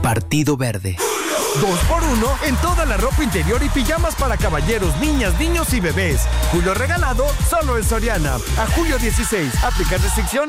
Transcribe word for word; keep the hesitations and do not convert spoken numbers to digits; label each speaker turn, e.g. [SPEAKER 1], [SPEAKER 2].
[SPEAKER 1] Partido Verde.
[SPEAKER 2] Dos por uno en toda la ropa interior y pijamas para caballeros, niñas, niños y bebés. Julio regalado solo en Soriana. A julio dieciséis. Aplica restricción.